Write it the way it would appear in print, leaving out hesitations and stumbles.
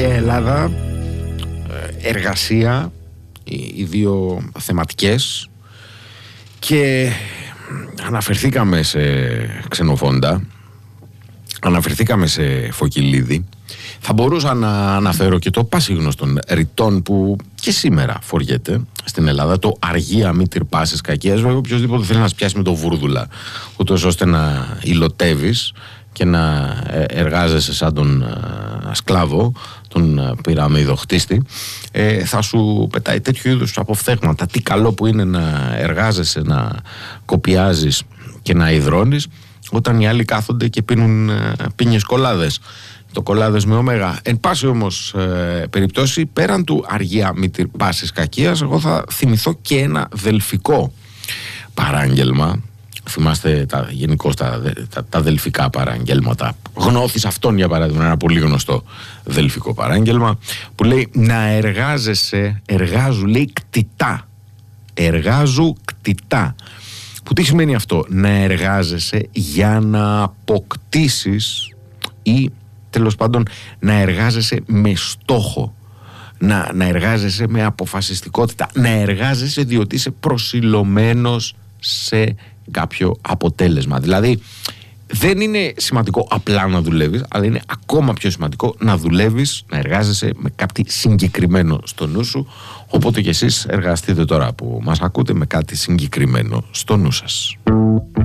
και Ελλάδα, εργασία, οι δύο θεματικές, και αναφερθήκαμε σε Ξενοφόντα, αναφερθήκαμε σε Φωκυλίδη. Θα μπορούσα να αναφέρω και το πασίγνωστον ρητόν που και σήμερα φοριέται στην Ελλάδα, το αργία μη τυρπάσεις κακίας. Βέβαια, οποιοδήποτε θέλει να σπιάσει με το βούρδουλα, ούτως ώστε να υλοτεύεις και να εργάζεσαι σαν τον σκλάβο, τον πυραμιδοχτίστη, θα σου πετάει τέτοιου είδους αποφθέγματα. Τι καλό που είναι να εργάζεσαι, να κοπιάζεις και να υδρώνεις, όταν οι άλλοι κάθονται και πίνουν πίνιες κολλάδες. Το κολλάδες με ωμέγα. Εν πάση όμως περιπτώσει, πέραν του αργία μη τυρπάσεις κακίας, εγώ θα θυμηθώ και ένα δελφικό παράγγελμα. Θυμάστε γενικώς τα δελφικά παραγγέλματα. Γνώθης αυτών, για παράδειγμα, ένα πολύ γνωστό δελφικό παράγγελμα που λέει να εργάζεσαι, εργάζου, λέει, κτητά. Εργάζου κτητά. Που τι σημαίνει αυτό? Να εργάζεσαι για να αποκτήσεις, ή τέλος πάντων να εργάζεσαι με στόχο, να εργάζεσαι με αποφασιστικότητα, να εργάζεσαι διότι είσαι προσιλωμένος σε κάποιο αποτέλεσμα. Δηλαδή δεν είναι σημαντικό απλά να δουλεύεις, αλλά είναι ακόμα πιο σημαντικό να δουλεύεις, να εργάζεσαι με κάτι συγκεκριμένο στο νου σου. Οπότε και εσείς εργαστείτε τώρα που μας ακούτε με κάτι συγκεκριμένο στο νου σας.